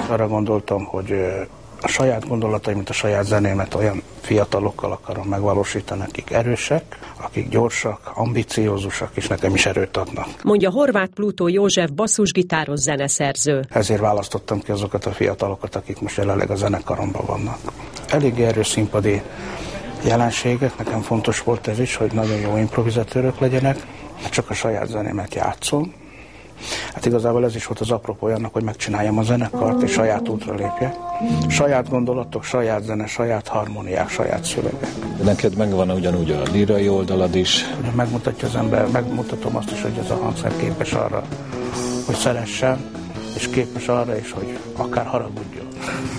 Arra gondoltam, hogy a saját gondolataimat, a saját zenémet olyan fiatalokkal akarom megvalósítani, akik erősek, akik gyorsak, ambiciózusak, és nekem is erőt adnak. Mondja Horváth Plutó József basszusgitáros zeneszerző. Ezért választottam ki azokat a fiatalokat, akik most jelenleg a zenekaromban vannak. Elég erős színpadi jelenségek, nekem fontos volt ez is, hogy nagyon jó improvizatőrök legyenek, csak a saját zenémet játszom. Hát igazából ez is volt az apropója annak, hogy megcsináljam a zenekart, és saját útra lépjek. Saját gondolatok, saját zene, saját harmóniák, saját szövegek. Neked megvan ugyanúgy a lírai oldalad is. Megmutatja az ember, megmutatom azt is, hogy ez a hangszer képes arra, hogy szeressen, és képes arra is, hogy akár haragudjon.